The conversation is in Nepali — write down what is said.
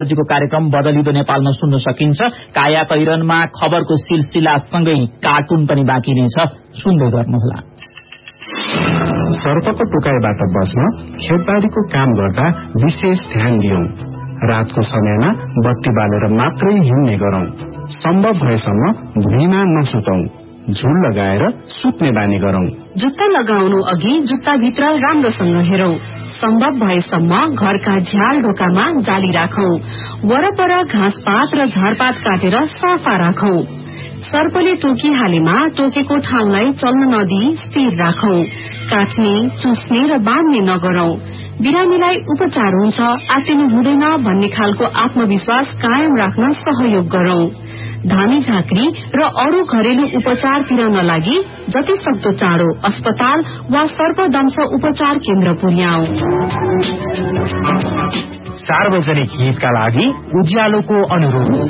बजेको कार्यक्रम बदलिदो नेपालमा सुन्न सकिन्छ। काया कैरनमा खबरको सिलसिलासँगै कार्टुन पनि बाँकी नै छ, सुन्दै गर्नुहोला। सर्पको टोकाइबाट बच्न खेतबारीको काम गर्दा विशेष ध्यान दियौं। रातको समयमा बत्ती बालेर मात्रै हिँड्ने गरौं। सम्भव भएसम्म भुइँमा नसुतौं। झुल लगाएर सुत्ने बानी गरौं। जुत्ता लगाउनु अघि जुत्ताभित्र राम्रोसँग हेरौं। सम्भव भएसम्म घरका झ्याल ढोकामा जाली राखौं। वरपर घाँसपात र झारपात काटेर सफा राखौं। सर्पले टोकिहालेमा टोकेको ठाउँलाई चल्न नदिई स्थिर राखौं। काट्ने, चुस्ने र बाँध्ने नगरौं। बिरामीलाई उपचार हुन्छ, आत्तिनु हुँदैन भन्ने खालको आत्मविश्वास कायम राख्न सहयोग गरौं। धामी झाँक्री र अरू घरेलु उपचारतिर नलागी जति सक्दो चाँडो अस्पताल वा सर्पदंश उपचार केन्द्र पुर्याऊ। सार्वजनिक हितका लागि उज्यालोको अनुरोध।